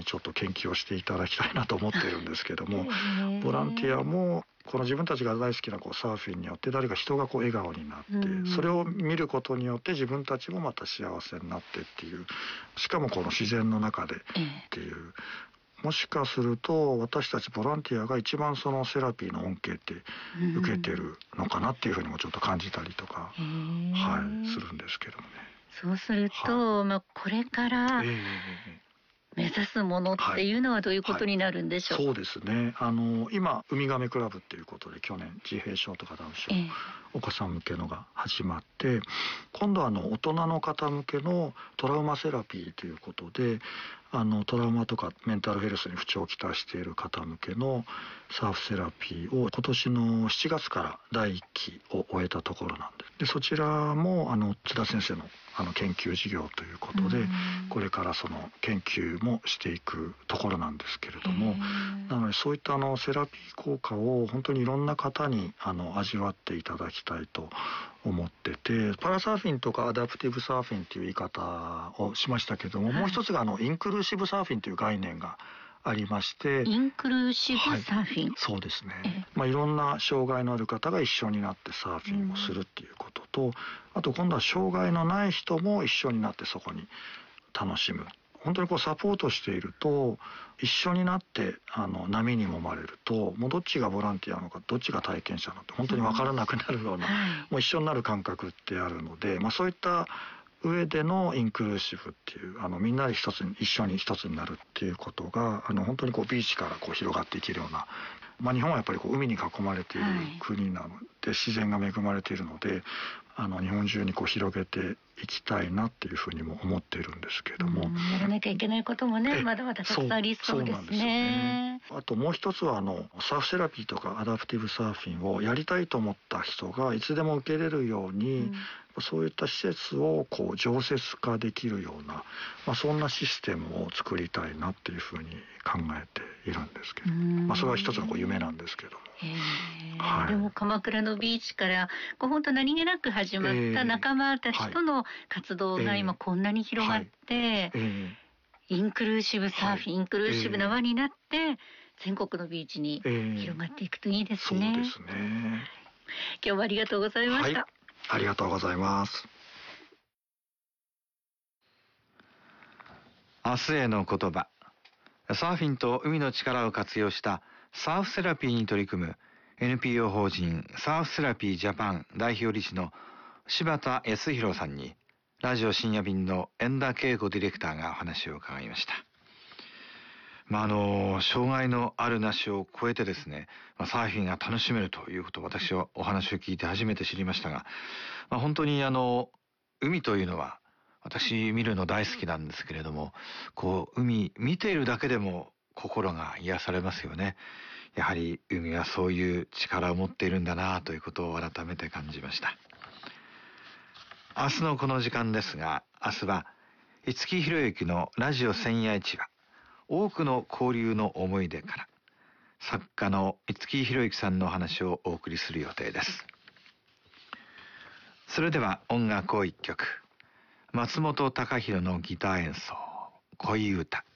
にちょっと研究をしていただきたいなと思ってるんですけども、ボランティアもこの自分たちが大好きなサーフィンによって誰か人が笑顔になって、それを見ることによって自分たちもまた幸せになってっていう、しかもこの自然の中でっていう、もしかすると私たちボランティアが一番そのセラピーの恩恵って受けてるのかなっていうふうにもちょっと感じたりとか、するんですけどもね。 そうすると、これから目指すものっていうのはどういうことになるんでしょうか。 そうですね。今ウミガメクラブっていうことで去年自閉症とかダウン症、お子さん向けのが始まって、今度は大人の方向けのトラウマセラピーということで、トラウマとかメンタルヘルスに不調をきたしている方向けのサーフセラピーを今年の7月から第1期を終えたところなんで、そちらも津田先生の研究事業ということで、これからその研究もしていくところなんですけれども、なのでそういったセラピー効果を本当にいろんな方に味わっていただきたいと思ってて、パラサーフィンとかアダプティブサーフィンという言い方をしましたけども、もう一つがインクルーシブサーフィンという概念がありまして、 インクルーシブサーフィン、 そうですね、いろんな障害のある方が一緒になってサーフィンをするっていうことと、あと今度は障害のない人も一緒になってそこに楽しむ。本当にサポートしていると、一緒になって波に揉まれると、もうどっちがボランティアなのかどっちが体験者なのか本当に分からなくなるような、もう一緒になる感覚ってあるので、そういった上でのインクルーシブっていう、みんなで一緒に一つになるっていうことが本当にビーチから広がっていけるような、日本はやっぱり海に囲まれている国なので、自然が恵まれているので、日本中に広げていきたいなっていうふうにも思っているんですけども、 やらなきゃいけないこともね、まだまだたくさんありそうですね。 あともう一つはサーフセラピーとかアダプティブサーフィンをやりたいと思った人がいつでも受けれるように、そういった施設を常設化できるような、そんなシステムを作りたいなっていうふうに考えているんですけど、それは一つの夢なんですけども。 でも鎌倉のビーチから本当何気なく始まった仲間たちとの活動が今こんなに広がって、インクルーシブサーフィン、インクルーシブな輪になって全国のビーチに広がっていくといいですね。 そうですね。 今日はありがとうございました。 ありがとうございます。 明日への言葉。サーフィンと海の力を活用したサーフセラピーに取り組む NPO 法人サーフセラピージャパン代表理事の柴田康弘さんに、ラジオ深夜便の遠田恵子ディレクターがお話を伺いました。障害のあるなしを超えてですね、サーフィンが楽しめるということを私はお話を聞いて初めて知りましたが、本当に海というのは私見るの大好きなんですけれども、海見ているだけでも心が癒されますよね。やはり海はそういう力を持っているんだなということを改めて感じました。明日のこの時間ですが、明日は五木ひろゆきのラジオ千夜市は多くの交流の思い出から、作家の五木ひろゆきさんのお話をお送りする予定です。それでは音楽を一曲。松本隆弘のギター演奏、恋歌。